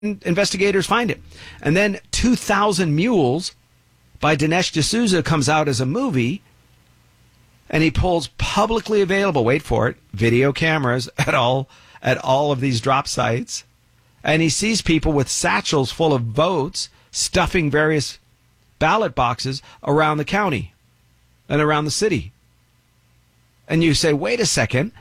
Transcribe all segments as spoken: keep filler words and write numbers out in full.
investigators find it. And then two thousand Mules by Dinesh D'Souza comes out as a movie, and he pulls publicly available, wait for it, video cameras at all at all of these drop sites. And he sees people with satchels full of votes stuffing various ballot boxes around the county and around the city. And you say, wait a second.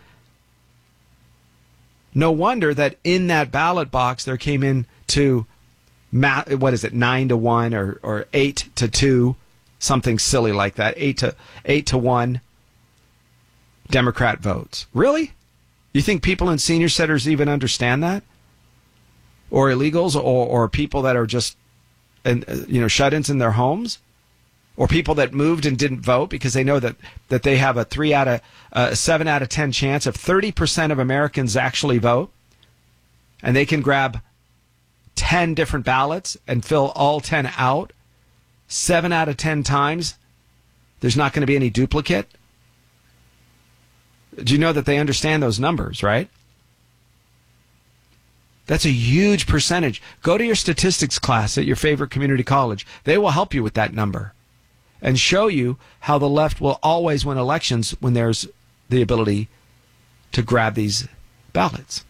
No wonder that in that ballot box there came in to, what is it, nine to one or, or eight to two, something silly like that, eight to eight to one Democrat votes. Really? You think people in senior centers even understand that? Or illegals, or, or people that are just, and you know, shut-ins in their homes, or people that moved and didn't vote because they know that, that they have a three out of uh, seven out of ten chance of thirty percent of Americans actually vote, and they can grab ten different ballots and fill all ten out seven out of ten times. There's not going to be any duplicate. Do you know that they understand those numbers, right? That's a huge percentage. Go to your statistics class at your favorite community college. They will help you with that number and show you how the left will always win elections when there's the ability to grab these ballots.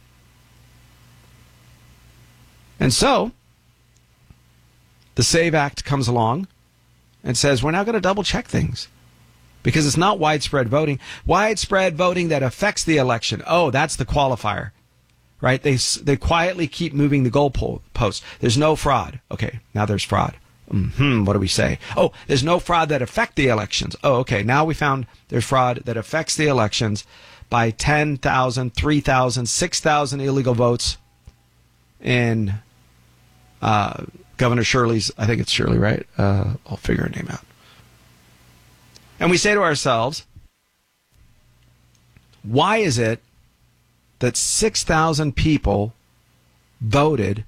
And so the SAVE Act comes along and says, we're now going to double check things because it's not widespread voting. Widespread voting that affects the election. Oh, that's the qualifier. Right? They they quietly keep moving the goalpost. There's no fraud. Okay, now there's fraud. Hmm, what do we say? Oh, there's no fraud that affect the elections. Oh, okay, now we found there's fraud that affects the elections by ten thousand, three thousand, six thousand illegal votes in uh, Governor Shirley's, I think it's Shirley, right? Uh, I'll figure her name out. And we say to ourselves, why is it that six thousand people voted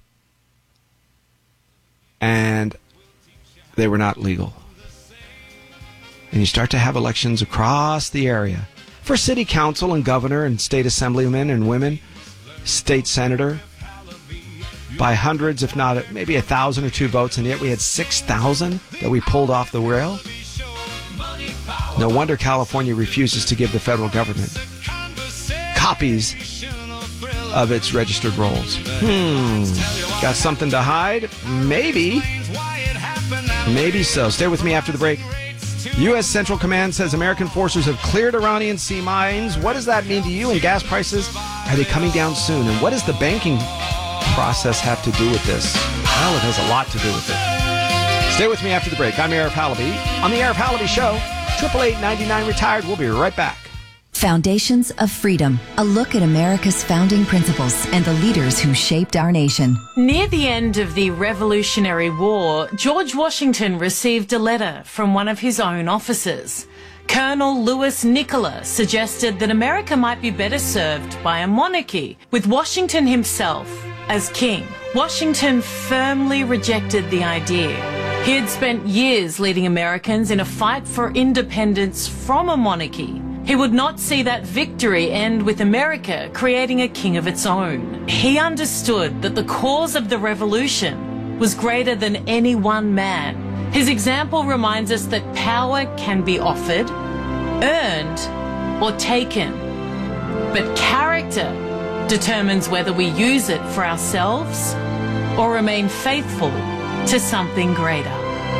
and they were not legal? And you start to have elections across the area for city council and governor and state assemblymen and women, state senator, by hundreds, if not maybe a thousand or two votes, and yet we had six thousand that we pulled off the rail. No wonder California refuses to give the federal government copies of its registered rolls. Hmm. Got something to hide? Maybe. Maybe so. Stay with me after the break. U S Central Command says American forces have cleared Iranian sea mines. What does that mean to you? And gas prices, are they coming down soon? And what does the banking process have to do with this? Well, it has a lot to do with it. Stay with me after the break. I'm Arif Halaby on the Arif Halaby Show. eight eight eight, nine nine retired. We'll be right back. Foundations of Freedom, a look at America's founding principles and the leaders who shaped our nation. Near the end of the Revolutionary War, George Washington received a letter from one of his own officers. Colonel Louis Nicola suggested that America might be better served by a monarchy, with Washington himself as king. Washington firmly rejected the idea. He had spent years leading Americans in a fight for independence from a monarchy. He would not see that victory end with America creating a king of its own. He understood that the cause of the revolution was greater than any one man. His example reminds us that power can be offered, earned, or taken. But character determines whether we use it for ourselves or remain faithful to something greater.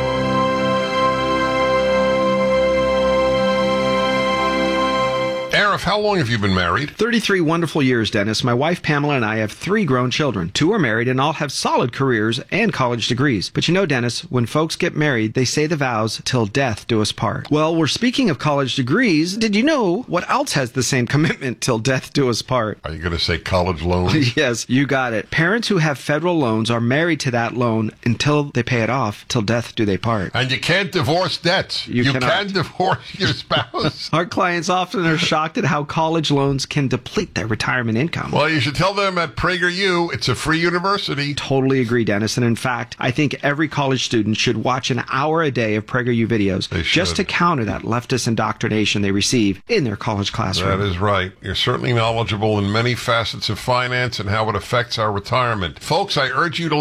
Arif, how long have you been married? thirty-three wonderful years, Dennis. My wife, Pamela, and I have three grown children. Two are married and all have solid careers and college degrees. But you know, Dennis, when folks get married, they say the vows till death do us part. Well, we're speaking of college degrees. Did you know what else has the same commitment till death do us part? Are you going to say college loans? Yes, you got it. Parents who have federal loans are married to that loan until they pay it off. Till death do they part. And you can't divorce debts. You, you cannot. can't divorce your spouse. Our clients often are shocked at how college loans can deplete their retirement income. Well, you should tell them at PragerU, it's a free university. Totally agree, Dennis. And in fact, I think every college student should watch an hour a day of PragerU videos just to counter that leftist indoctrination they receive in their college classroom. That is right. You're certainly knowledgeable in many facets of finance and how it affects our retirement. Folks, I urge you to